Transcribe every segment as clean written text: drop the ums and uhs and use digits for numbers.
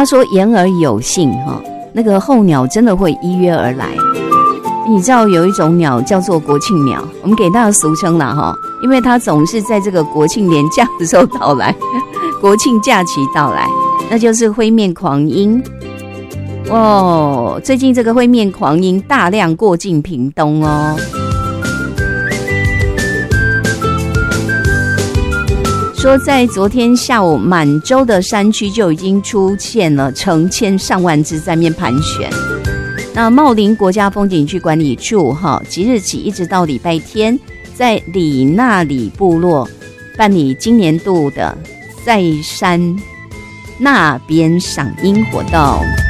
他说言而有信哈，那个候鸟真的会依约而来。你知道有一种鸟叫做国庆鸟，我们给它的俗称啦哈，因为它总是在这个国庆连假的时候到来，国庆假期到来，那就是灰面狂鹰。哦，最近这个灰面狂鹰大量过境屏东哦。说在昨天下午，满洲的山区就已经出现了成千上万只在面盘旋。那茂林国家风景区管理处即日起一直到礼拜天，在里纳里部落办理今年度的在山那边赏鹰活动。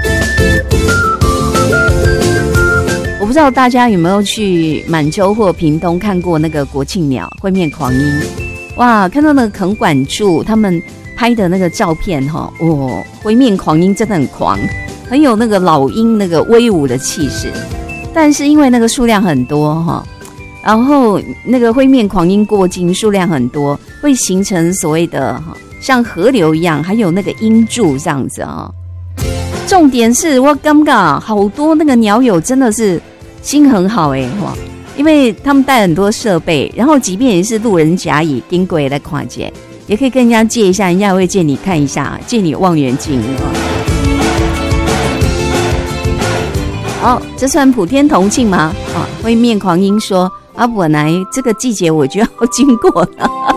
我不知道大家有没有去满洲或屏东看过那个国庆鸟灰面狂鹰。哇，看到那个垦管处他们拍的那个照片灰面狂鹰真的很狂，很有那个老鹰那个威武的气势。但是因为那个数量很多然后那个灰面狂鹰过境数量很多，会形成所谓的像河流一样，还有那个鹰柱这样子重点是我感觉好多那个鸟友真的是心很好因为他们带很多设备，然后即便也是路人甲乙经过来看见，也可以跟人家借一下，人家也会借你看一下，借你望远镜好，这算普天同庆吗？灰面狂鹰说本来这个季节我就要经过了